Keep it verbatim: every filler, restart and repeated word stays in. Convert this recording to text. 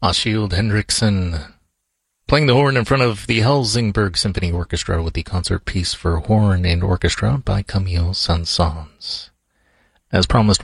Aschild Hendrickson playing the horn in front of the Helsingborg Symphony Orchestra with the concert piece for horn and orchestra by Camille Saint-Saëns. As promised,